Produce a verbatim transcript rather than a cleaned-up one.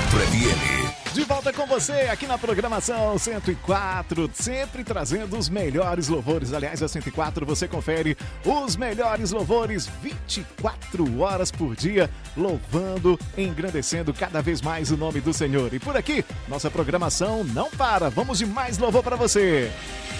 quatro F M. De volta com você aqui na programação cento e quatro, sempre trazendo os melhores louvores. Aliás, a cento e quatro você confere os melhores louvores vinte e quatro horas por dia, louvando, engrandecendo cada vez mais o nome do Senhor. E por aqui, nossa programação não para. Vamos de mais louvor para você.